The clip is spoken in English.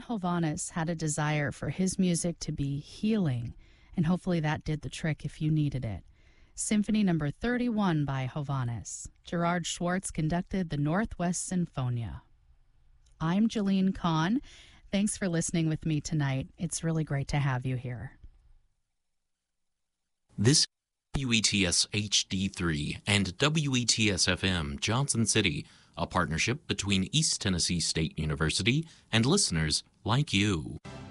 Hovhannes had a desire for his music to be healing, and hopefully that did the trick if you needed it. Symphony number 31 by Hovhannes. Gerard Schwartz conducted the Northwest Sinfonia. I'm Jeline Kahn. Thanks for listening with me tonight. It's really great to have you here. This WETS HD3 and WETS FM Johnson City, a partnership between East Tennessee State University and listeners like you.